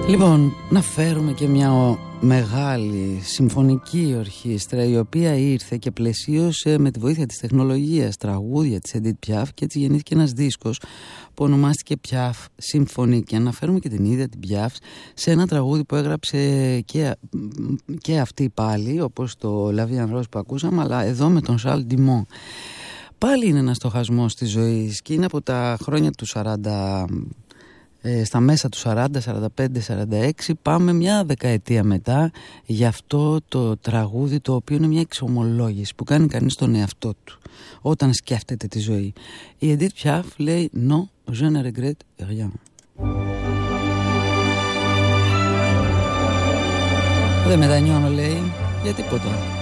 Λοιπόν, να φέρουμε και μια μεγάλη συμφωνική ορχήστρα, η οποία ήρθε και πλαισίωσε με τη βοήθεια της τεχνολογίας τραγούδια της Edith Piaf, και έτσι γεννήθηκε ένας δίσκος που ονομάστηκε Piaf Symphony. Και αναφέρουμε και την ίδια την Piaf σε ένα τραγούδι που έγραψε και αυτή πάλι, όπως το La Vie en Rose που ακούσαμε, αλλά εδώ με τον Charles Dumont. Πάλι είναι ένας στοχασμός της ζωής και είναι από τα χρόνια του 40, στα μέσα του 40, 45, 46, πάμε μια δεκαετία μετά για αυτό το τραγούδι, το οποίο είναι μια εξομολόγηση που κάνει κανείς στον εαυτό του όταν σκέφτεται τη ζωή. Η Edith Piaf λέει «Non, je ne regrette rien». Δεν μετανιώνω, λέει, για τίποτα.